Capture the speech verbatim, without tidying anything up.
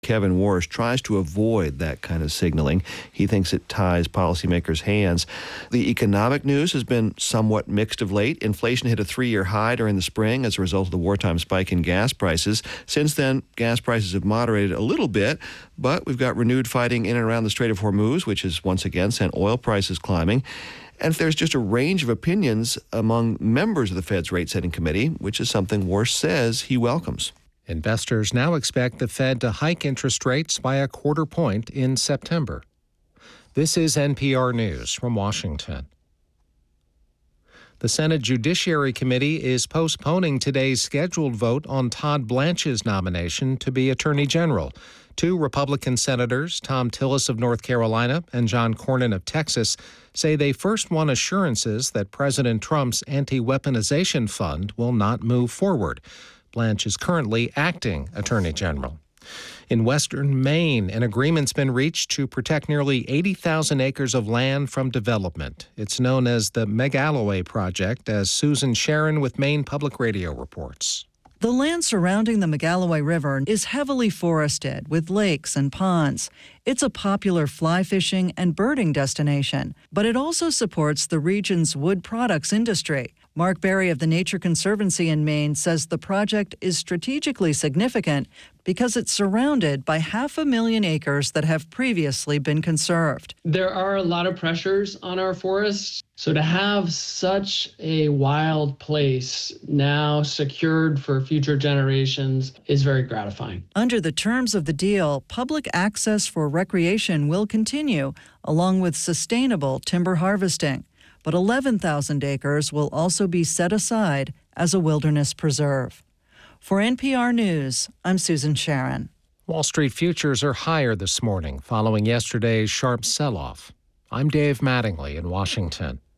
Kevin Warsh tries to avoid that kind of signaling. He thinks it ties policymakers' hands. The economic news has been somewhat mixed of late. Inflation hit a three-year high during the spring as a result of the wartime spike in gas prices. Since then, gas prices have moderated a little bit, but we've got renewed fighting in and around the Strait of Hormuz, which has once again sent oil prices climbing. And there's just a range of opinions among members of the Fed's rate-setting committee, which is something Warsh says he welcomes. Investors now expect the Fed to hike interest rates by a quarter point in September. This is N P R News from Washington. The Senate Judiciary Committee is postponing today's scheduled vote on Todd Blanche's nomination to be Attorney General. Two Republican senators, Thom Tillis of North Carolina and John Cornyn of Texas, say they first want assurances that President Trump's anti-weaponization fund will not move forward. Blanche is currently acting Attorney General. In western Maine, an agreement's been reached to protect nearly eighty thousand acres of land from development. It's known as the Megalloway Project, as Susan Sharon with Maine Public Radio reports. The land surrounding the Megalloway River is heavily forested with lakes and ponds. It's a popular fly fishing and birding destination, but it also supports the region's wood products industry. Mark Berry of the Nature Conservancy in Maine says the project is strategically significant because it's surrounded by half a million acres that have previously been conserved. There are a lot of pressures on our forests, so to have such a wild place now secured for future generations is very gratifying. Under the terms of the deal, public access for recreation will continue, along with sustainable timber harvesting. But eleven thousand acres will also be set aside as a wilderness preserve. For N P R News, I'm Susan Sharon. Wall Street futures are higher this morning following yesterday's sharp sell-off. I'm Dave Mattingly in Washington.